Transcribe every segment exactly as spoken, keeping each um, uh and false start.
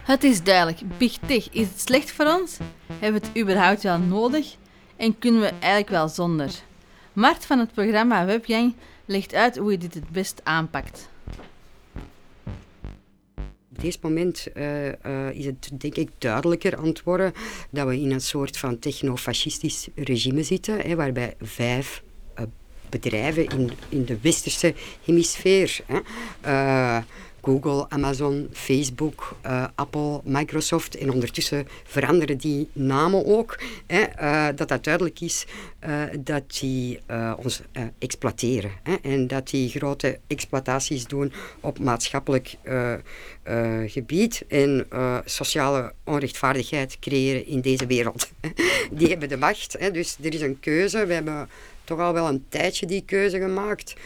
Het is duidelijk, Big Tech, is het slecht voor ons? Hebben we het überhaupt wel nodig? En kunnen we eigenlijk wel zonder? Mart van het programma WebGang legt uit hoe je dit het best aanpakt. Op dit moment uh, uh, is het denk ik duidelijker aan het worden dat we in een soort van technofascistisch regime zitten, hè, waarbij vijf uh, bedrijven in, in de westerse hemisfeer, hè, uh, Google, Amazon, Facebook, uh, Apple, Microsoft en ondertussen veranderen die namen ook, hè, uh, dat dat duidelijk is uh, dat die uh, ons uh, exploiteren, hè, en dat die grote exploitaties doen op maatschappelijk uh, uh, gebied en uh, sociale onrechtvaardigheid creëren in deze wereld. Die hebben de macht, hè, dus er is een keuze. We hebben toch al wel een tijdje die keuze gemaakt.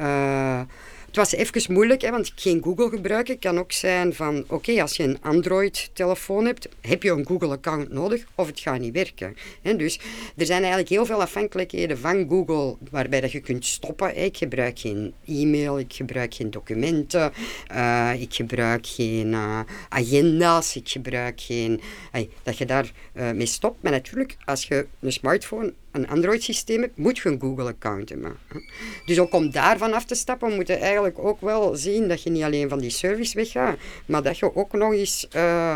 Uh, Het was even moeilijk, hè, want geen Google gebruiken kan ook zijn van, oké, okay, als je een Android-telefoon hebt, heb je een Google-account nodig of het gaat niet werken. Hè. Dus er zijn eigenlijk heel veel afhankelijkheden van Google waarbij dat je kunt stoppen. Hè. Ik gebruik geen e-mail, ik gebruik geen documenten, uh, ik gebruik geen uh, agenda's, ik gebruik geen... Ay, dat je daar uh, mee stopt. Maar natuurlijk, als je een smartphone, een Android-systeem hebt, moet je een Google-account hebben. Dus ook om daarvan af te stappen, moet je eigenlijk ook wel zien dat je niet alleen van die service weggaat, maar dat je ook nog eens uh,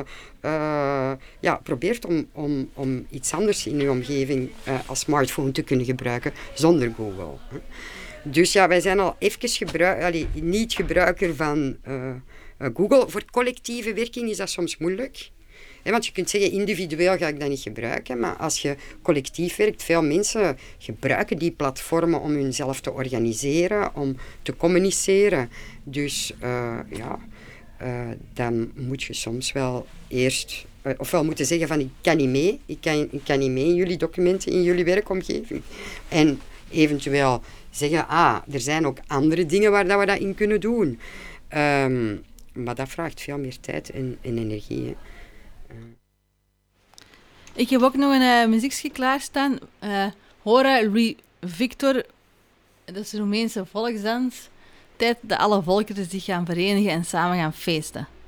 uh, ja, probeert om, om, om iets anders in je omgeving uh, als smartphone te kunnen gebruiken zonder Google. Dus ja, wij zijn al even gebruik, allee, niet gebruiker van uh, uh, Google. Voor collectieve werking is dat soms moeilijk. He, want je kunt zeggen, individueel ga ik dat niet gebruiken, maar als je collectief werkt, veel mensen gebruiken die platformen om hunzelf te organiseren, om te communiceren. Dus uh, ja, uh, dan moet je soms wel eerst, uh, ofwel moeten zeggen van ik kan niet mee, ik kan, ik kan niet mee in jullie documenten, in jullie werkomgeving. En eventueel zeggen, ah, er zijn ook andere dingen waar dat we dat in kunnen doen. Um, maar dat vraagt veel meer tijd en, en energie, hè. Ik heb ook nog een uh, muziekje klaarstaan. Uh, Hora Lui Victor, dat is een Roemeense volksdans. Tijd dat alle volkeren zich gaan verenigen en samen gaan feesten.